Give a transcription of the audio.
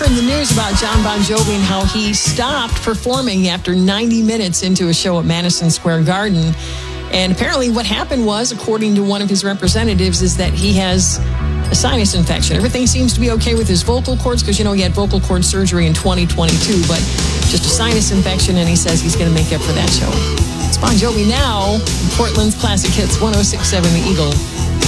in the news about Jon Bon Jovi and how he stopped performing after 90 minutes into a show at Madison Square Garden. And apparently what happened was, according to one of his representatives, is that he has a sinus infection. Everything seems to be okay with his vocal cords because, he had vocal cord surgery in 2022, but just a sinus infection, and he says he's going to make up for that show. It's Bon Jovi now, Portland's Classic Hits 106.7 The Eagle.